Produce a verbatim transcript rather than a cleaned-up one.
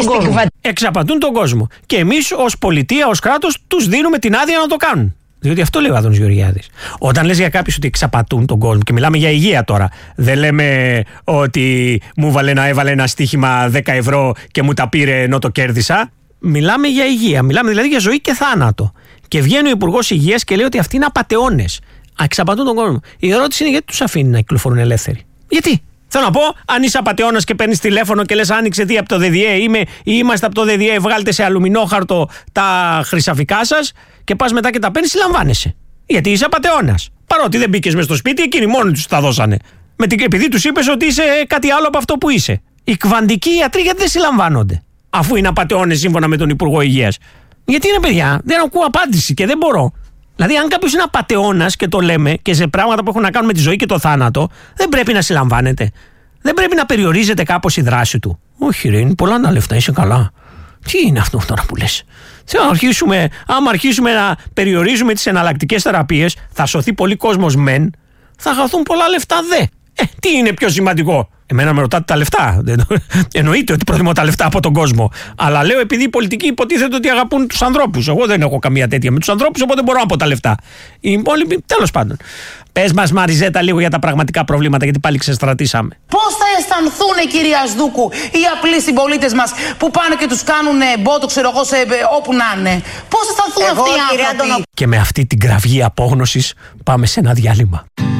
τον κόσμο. Εξαπατούν τον κόσμο. Και εμείς ως πολιτεία, ως κράτος, τους δίνουμε την άδεια να το κάνουν. Διότι αυτό λέει ο Άδωνης Γεωργιάδης. Όταν λες για κάποιους ότι εξαπατούν τον κόσμο, και μιλάμε για υγεία τώρα, δεν λέμε ότι μου βάλε να έβαλε ένα στοίχημα δέκα ευρώ και μου τα πήρε ενώ το κέρδισα. Μιλάμε για υγεία. Μιλάμε δηλαδή για ζωή και θάνατο. Και βγαίνει ο Υπουργός Υγείας και λέει ότι αυτοί είναι απατεώνες. Εξαπατούν τον κόσμο. Η ερώτηση είναι γιατί τους αφήνει να κυκλοφορούν ελεύθεροι. Γιατί? Θέλω να πω, αν είσαι απατεώνας και παίρνεις τηλέφωνο και λες άνοιξε τι από το ΔΔΕ είμαι ή είμαστε από το ΔΔΕ, βγάλτε σε αλουμινόχαρτο τα χρυσαφικά σας και πας μετά και τα παίρνεις, συλλαμβάνεσαι. Γιατί είσαι απατεώνας. Παρότι δεν μπήκες μες στο σπίτι, εκείνοι μόνοι τους τα δώσανε. Με την, επειδή τους είπες ότι είσαι κάτι άλλο από αυτό που είσαι. Οι κβαντικοί ιατροί γιατί δεν συλλαμβάνονται, αφού είναι απατεώνες σύμφωνα με τον Υπουργό Υγείας? Γιατί είναι, παιδιά, δεν ακούω απάντηση και δεν μπορώ. Δηλαδή, αν κάποιος είναι απατεώνας και το λέμε και σε πράγματα που έχουν να κάνουν με τη ζωή και το θάνατο, δεν πρέπει να συλλαμβάνεται. Δεν πρέπει να περιορίζεται κάπως η δράση του. Όχι, ρε, είναι πολλά τα λεφτά, είσαι καλά. Τι είναι αυτό τώρα που λες? Θα αρχίσουμε, άμα αρχίσουμε να περιορίζουμε τις εναλλακτικές θεραπείες, θα σωθεί πολύ κόσμος μεν, θα χαθούν πολλά λεφτά δε. Ε, τι είναι πιο σημαντικό? Εμένα με ρωτάτε τα λεφτά. Εννοείται ότι προτιμώ τα λεφτά από τον κόσμο. Αλλά λέω επειδή οι πολιτικοί υποτίθεται ότι αγαπούν τους ανθρώπους. Εγώ δεν έχω καμία τέτοια με τους ανθρώπους, οπότε μπορώ να πω τα λεφτά. Οι υπόλοιποι, τέλος πάντων. Πες μας, Μαριζέτα, λίγο για τα πραγματικά προβλήματα, γιατί πάλι ξεστρατήσαμε. Πώς θα αισθανθούν, κυρία Σδούκου, οι απλοί συμπολίτες μας που πάνε και τους κάνουν μπότο, ξέρω εγώ, σε, όπου να είναι? Πώς θα αισθανθούν αυτοί οι άνθρωποι? Και με αυτή την κραυγή απόγνωσης πάμε σε ένα διάλειμμα.